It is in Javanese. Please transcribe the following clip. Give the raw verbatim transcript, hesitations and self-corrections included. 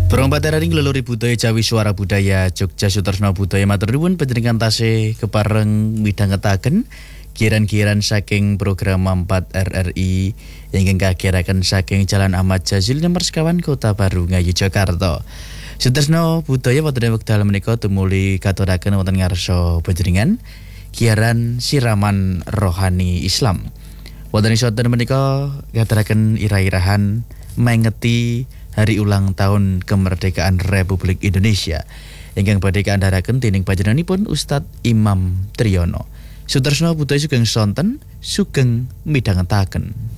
Perombakan Leluri Budaya Jawi Suara Budaya Jogja Sutresno Budaya matur nuwun panjenengan tasih kepareng midhangetaken kiran-kiran saking program empat R R I ingkang kagiraken saking Jalan Ahmad Jazil nomor sekawan Kota Baru Ngayu Jakarta. Sutresno Budaya wonten wekdal menika tumuli katuraken wonten ngarsa panjenengan kiaran siraman rohani Islam. Wonten sonten menika katuraken ira-irahan mengeti hari ulang tahun kemerdekaan Republik Indonesia ingkang badhe kaandharaken dening panjenenganipun Ustadz Imam Triyono. Sutresno Budaya sugeng sonten sugeng midhangetaken.